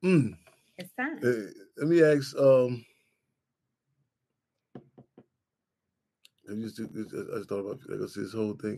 It's time. Let me ask. I just thought about like I said, this whole thing.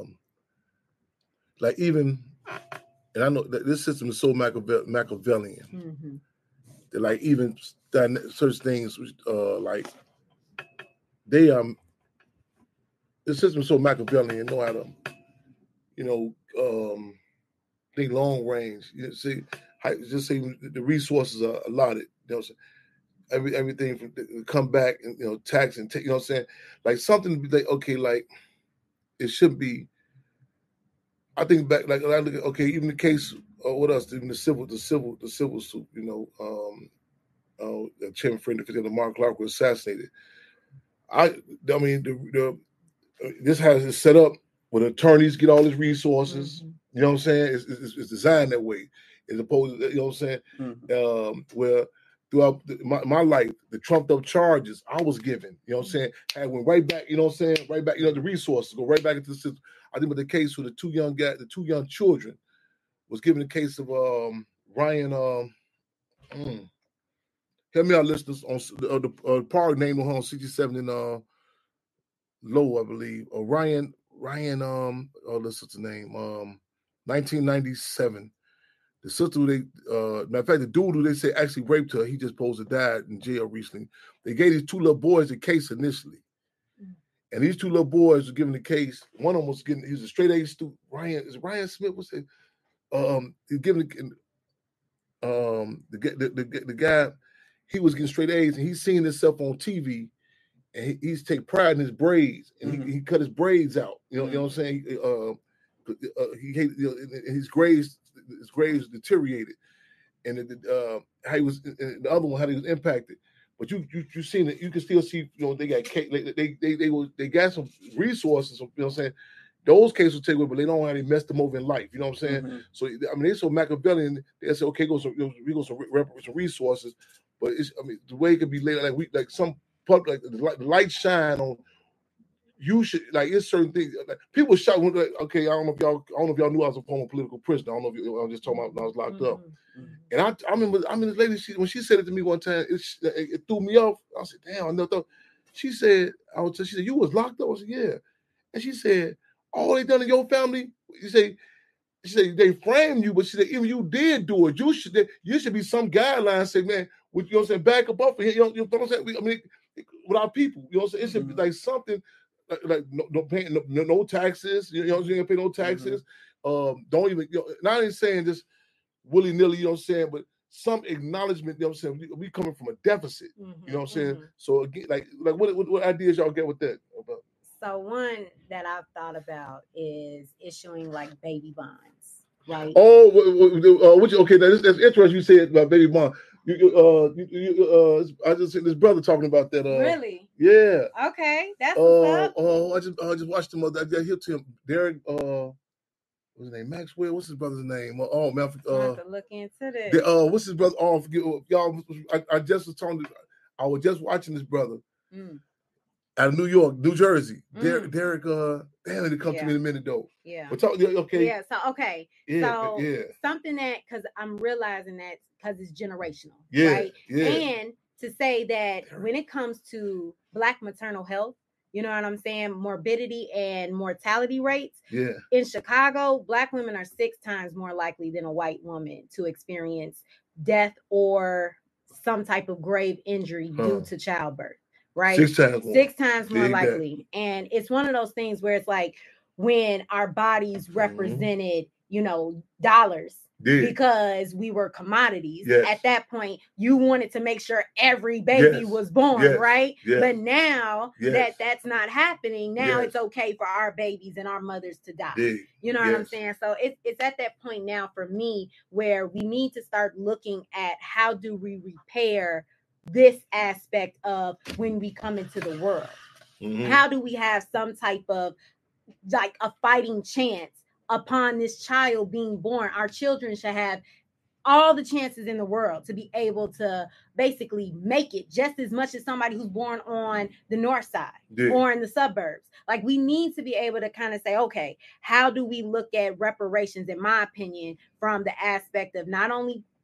Like even, and I know that this system is so Machiavellian. Mm-hmm. That like even such things, like they the system is so Machiavellian. Know how to, you know, think long range. You know, see, just say the resources are allotted. You know, everything from come back and tax and take. You know what I'm saying? Like something to be like okay, like it should be. I think back like I look at okay, even the case. What else? Even the civil suit. Chairman Freddie Fifth, Mark Clark was assassinated. I mean, this has it set up where attorneys get all these resources. Mm-hmm. You know what I'm saying? It's designed that way, as opposed to you know what I'm saying. Where throughout my life, the trumped up charges I was given, you know what I'm saying, I went right back. You know what I'm saying? Right back. The resources go right back into the system. I think with the case for the two young children was given the case of Ryan. Help me out, listeners, on the park name on 67 in Low, I believe. Ryan, oh, that's what's the name. 1997. The sister who matter of fact, the dude who they say actually raped her, he just supposed to died in jail recently. They gave these two little boys the case initially. And these two little boys were given the case. One of them was he was a straight A student. Ryan Smith was it? He given the guy, he was getting straight A's and he's seeing himself on TV and he's take pride in his braids and he cut his braids out. You know what I'm saying? He his grades deteriorated, and how he was the other one how he was impacted. But you seen it, you can still see they got they got some resources. You know what I'm saying? Those cases will take away, but they don't know how they messed them over in life. You know what I'm saying? So I mean, they're so Machiavellian. They say, okay, we go some resources, but the way it could be laid like some public like the light shine on. You should like it's certain things. Like, people shout when okay, I don't know if y'all knew I was a former political prisoner. I don't know if I was just talking about when I was locked up. And I remember this lady when she said it to me one time, it threw me off. I said, damn, I never thought. She said, she said, you was locked up. I said, yeah. And she said, all they done in your family, she said they framed you, but she said even you did do it. You should be some guidelines say, man, with you know what I'm saying, back up off of here. You know what I'm saying? With our people, you know what I'm saying? It should be like something like no paying no taxes. You know what I'm saying? Pay no taxes. Don't even. Not even saying just willy nilly. You know what I'm saying? But some acknowledgement. You know what I'm saying? We coming from a deficit. You know what I'm saying? So again, like what ideas y'all get with that? So one that I've thought about is issuing like baby bonds, right? Okay, that's interesting. You said about baby bond. I just seen this brother talking about that. Really? Yeah. Okay, that's what's up. I just watched him. I hit him. Derek. What's his name? Maxwell. What's his brother's name? Oh man. I have to look into this. What's his brother? Oh, forget y'all. I just was talking. I was just watching this brother. Out of New York, New Jersey. Derek, damn, it'll come to me in a minute though. Yeah. But okay. Yeah. So okay. So something that because I'm realizing that because it's generational, right? Yeah. And to say that when it comes to Black maternal health, you know what I'm saying, morbidity and mortality rates. Yeah. In Chicago, Black women are 6 times more likely than a white woman to experience death or some type of grave injury due to childbirth. Right? 6 times more likely. And it's one of those things where it's like when our bodies represented, dollars because we were commodities. At that point, you wanted to make sure every baby was born, right? But now that that's not happening, now it's okay for our babies and our mothers to die. You know what I'm saying? So it's at that point now for me where we need to start looking at how do we repair this aspect of when we come into the world. How do we have some type of like a fighting chance upon this child being born? Our children should have all the chances in the world to be able to basically make it just as much as somebody who's born on the north side or in the suburbs. Like we need to be able to kind of say, okay, how do we look at reparations, in my opinion, from the aspect of not only